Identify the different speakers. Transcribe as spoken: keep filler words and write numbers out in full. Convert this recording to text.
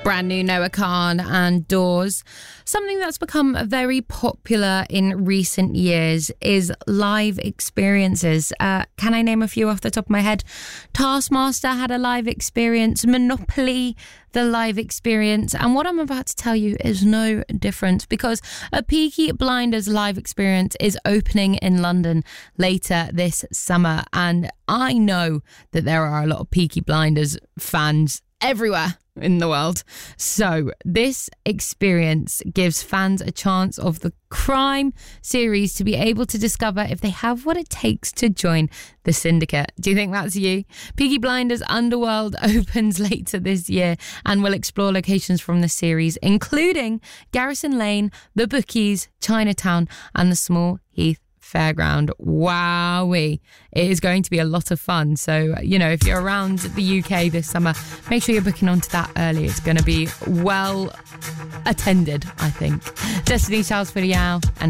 Speaker 1: Brand new Noah Khan and Doors. Something that's become very popular in recent years is live experiences. Uh, can I name a few off the top of my head? Taskmaster had a live experience. Monopoly, the live experience. And what I'm about to tell you is no different, because a Peaky Blinders live experience is opening in London later this summer. And I know that there are a lot of Peaky Blinders fans everywhere in the world. So this experience gives fans a chance of the crime series to be able to discover if they have what it takes to join the syndicate. Do you think that's you? Peaky Blinders Underworld opens later this year and will explore locations from the series, including Garrison Lane, the Bookies, Chinatown, and the Small Heath Fairground. Wowee. It is going to be a lot of fun. So, you know, if you're around the U K this summer, make sure you're booking onto that early. It's going to be well attended, I think. Destiny Child's for the Yow, and